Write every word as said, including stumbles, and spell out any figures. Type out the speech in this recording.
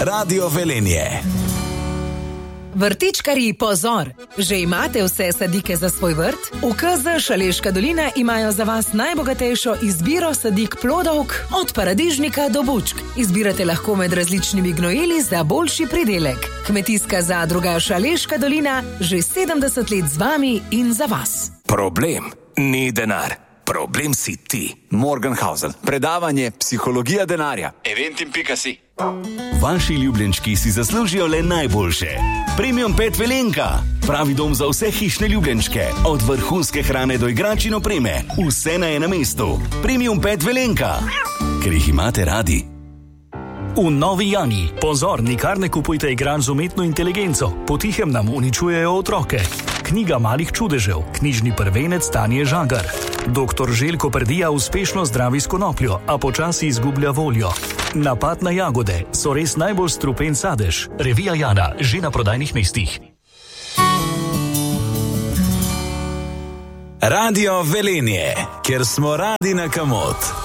Radio Velenje. Vrtičkarji, pozor! Že imate vse sadike za svoj vrt? V K Z Šaleška dolina imajo za vas najbogatejšo izbiro sadik plodovk od paradižnika do bučk. Izbirate lahko med različnimi gnojili za boljši pridelek. Kmetijska zadruga Šaleška dolina že sedemdeset let z vami in za vas. Problem ni denar. Problem si ti. Morgenhausen. Predavanje Psihologija denarja. Eventim pika si. Vaši ljubljenčki si zaslužijo le najboljše. Premium Pet Velenka. Pravi dom za vse hišne ljubljenčke. Od vrhunske hrane do igrač in opreme. Vse na enem mestu. Premium Pet Velenka. Ker jih imate radi. V Novi Jani. Pozor, nikar ne kupujte igrač z umetno inteligenco. Potihem nam uničujejo otroke. Knjiga malih čudežev. Knjižni prvenec Tanje Žagar. Doktor Željko Prdija uspešno zdravi s konopljo, a počasi izgublja voljo. Napad na jagode. So res najbolj strupen sadež. Revija Jana. Že na prodajnih mestih. Radio Velenje. Ker smo radi na kamot.